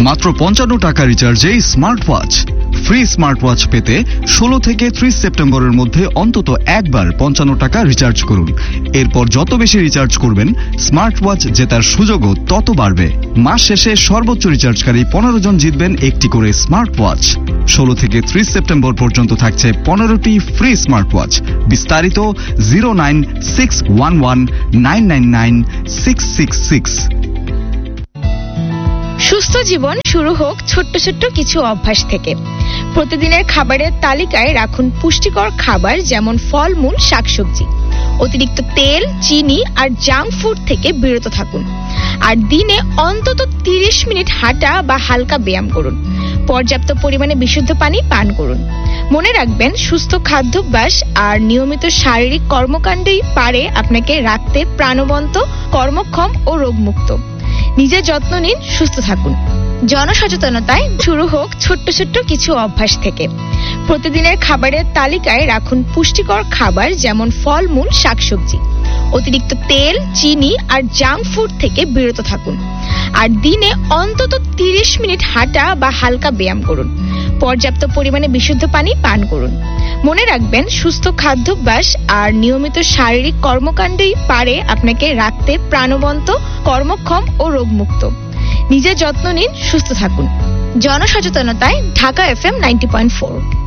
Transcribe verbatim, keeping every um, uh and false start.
মাত্র পঞ্চান্ন টাকা রিচার্জে smart watch. Free smart watch পেতে ষোলো থেকে ত্রিশ সেপ্টেম্বরের মধ্যে অন্তত একবার পঞ্চান্ন টাকা রিচার্জ করুন। এরপর যত বেশি রিচার্জ করবেন স্মার্ট ওয়াচ জেতার সুযোগও তত বাড়বে। মাস শেষে সর্বোচ্চ রিচার্জকারী পনেরো জন জিতবেন একটি করে স্মার্ট ওয়াচ। ষোলো থেকে ত্রিশ সেপ্টেম্বর পর্যন্ত থাকছে পনেরোটি ফ্রি স্মার্ট ওয়াচ। বিস্তারিত zero nine six one one nine nine nine six six six. সুস্থ জীবন শুরু হোক ছোট্ট ছোট্ট কিছু অভ্যাস থেকে। প্রতিদিনের খাবারের তালিকায় রাখুন পুষ্টিকর খাবার, যেমন ফলমূল, শাকসবজি। অতিরিক্ত তেল, চিনি আর জাঙ্ক ফুড থেকে বিরত থাকুন। আর দিনে অন্তত তিরিশ মিনিট হাঁটা বা হালকা ব্যায়াম করুন। পর্যাপ্ত পরিমাণে বিশুদ্ধ পানি পান করুন। মনে রাখবেন, সুস্থ খাদ্যাভ্যাস আর নিয়মিত শারীরিক কর্মকাণ্ডই পারে আপনাকে রাখতে প্রাণবন্ত, কর্মক্ষম ও রোগমুক্ত। নিজের যত্ন নিন, সুস্থ থাকুন। জনসচেতনতায় শুরু হোক ছোট্ট ছোট্ট কিছু অভ্যাস থেকে। প্রতিদিনের খাবারের তালিকায় রাখুন পুষ্টিকর খাবার, যেমন ফলমূল, শাকসবজি। অতিরিক্ত তেল, চিনি আর জাঙ্ক ফুড থেকে বিরত থাকুন। আর দিনে অন্তত তিরিশ মিনিট হাঁটা বা হালকা ব্যায়াম করুন। পর্যাপ্ত পরিমাণে বিশুদ্ধ পানি পান করুন। মনে রাখবেন, সুস্থ খাদ্যাভ্যাস আর নিয়মিত শারীরিক কর্মকাণ্ডই পারে আপনাকে রাখতে প্রাণবন্ত, কর্মক্ষম ও রোগমুক্ত। নিজের যত্ন নিন, সুস্থ থাকুন। জনসচেতনতায় Dhaka F M ninety point four.